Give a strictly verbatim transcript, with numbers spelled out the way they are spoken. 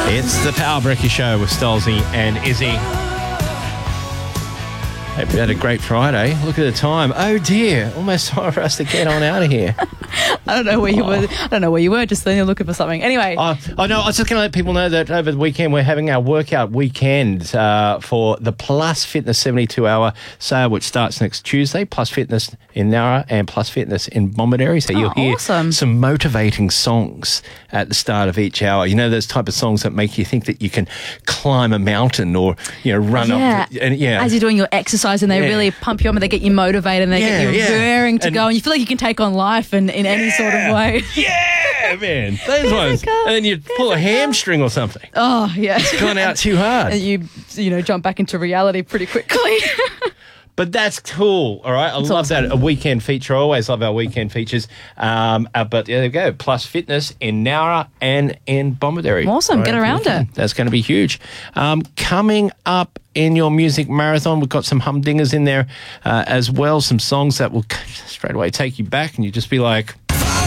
It's the Power Breaker Show with Stolzy and Izzy. Hope you had a great Friday. Look at the time. Oh dear, almost time for us to get on out of here. I don't know where you were. I don't know where you were. Just then you're looking for something. Anyway. Uh, I know. I was just going to let people know that over the weekend we're having our workout weekend uh, for the Plus Fitness seventy-two hour sale, which starts next Tuesday. Plus Fitness in Nowra and Plus Fitness in Bomaderry. So you'll Oh, hear awesome. some motivating songs at the start of each hour. You know, those type of songs that make you think that you can climb a mountain or, you know, run Yeah. up. And, yeah. As you're doing your exercise and they Yeah. really pump you up and they get you motivated and they Yeah, get you yeah. raring to And- go and you feel like you can take on life in, in any sort of way. Yeah, man. Those ones. Physical, And then you pull a hamstring or something. Oh, yeah. Gone out too hard. And you, you know, jump back into reality pretty quickly. But that's cool, all right? I love awesome. that. A weekend feature. I always love our weekend features. Um, uh, but there you go. Plus Fitness in Nowra and in Bomaderry. Awesome. All Get around weekend. it. That's going to be huge. Um, coming up in your music marathon, we've got some humdingers in there uh, as well. Some songs that will straight away take you back and you just be like,